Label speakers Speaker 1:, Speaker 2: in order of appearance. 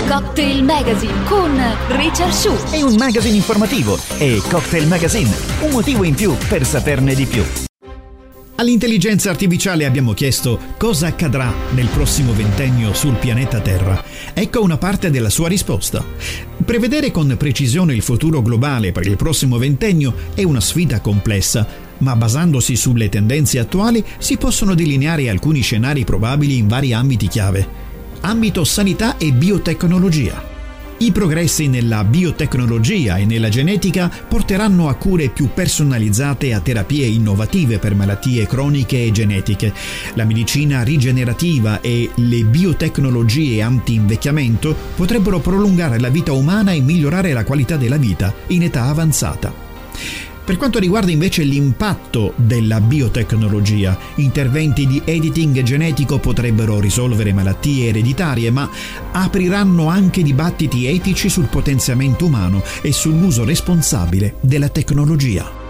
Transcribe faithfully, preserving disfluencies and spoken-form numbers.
Speaker 1: Cocktail Magazine con Richard Shu.
Speaker 2: È un magazine informativo e Cocktail Magazine, un motivo in più per saperne di più. All'intelligenza artificiale abbiamo chiesto cosa accadrà nel prossimo ventennio sul pianeta Terra. Ecco una parte della sua risposta. Prevedere con precisione il futuro globale per il prossimo ventennio è una sfida complessa, ma basandosi sulle tendenze attuali si possono delineare alcuni scenari probabili in vari ambiti chiave. Ambito sanità e biotecnologia. I progressi nella biotecnologia e nella genetica porteranno a cure più personalizzate e a terapie innovative per malattie croniche e genetiche. La medicina rigenerativa e le biotecnologie anti-invecchiamento potrebbero prolungare la vita umana e migliorare la qualità della vita in età avanzata. Per quanto riguarda invece l'impatto della biotecnologia, interventi di editing genetico potrebbero risolvere malattie ereditarie, ma apriranno anche dibattiti etici sul potenziamento umano e sull'uso responsabile della tecnologia.